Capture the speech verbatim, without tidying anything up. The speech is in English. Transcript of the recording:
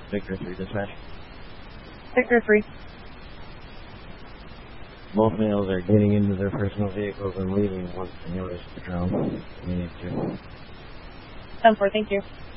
Victor three dispatch. Victor three. Both males are getting into their personal vehicles and leaving once they notice the drone. We need to. ten four, thank you.